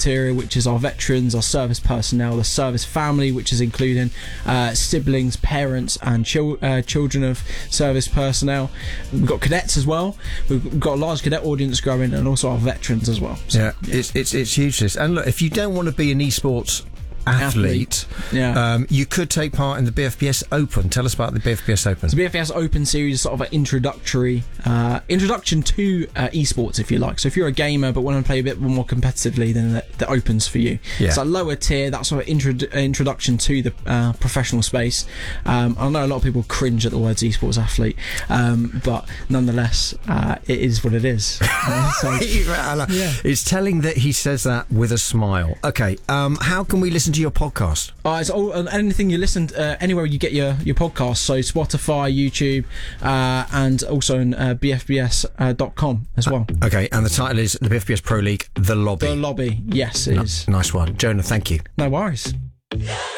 criteria, which is our veterans, our service personnel, the service family, which is including siblings, parents, and children of service personnel. We've got cadets as well. We've got a large cadet audience growing, and also our veterans as well. So, it's huge, this. And look, if you don't want to be an esports athlete, you could take part in the BFBS Open. Tell us about the BFBS Open. The BFBS Open series is sort of an introduction to esports, if you like. So if you're a gamer but want to play a bit more competitively, then the Open's for you. It's a lower tier, that sort of introduction to the professional space. I know a lot of people cringe at the words esports athlete, but nonetheless, it is what it is. It's telling that he says that with a smile. Okay, how can we listen to your podcast? It's all, anything you listen anywhere you get your podcast, so Spotify, YouTube, and also on bfbs.com as well. Okay, and the title is the BFBS Pro League, The Lobby. The Lobby, yes, it is. Nice one. Jonah, thank you. No worries.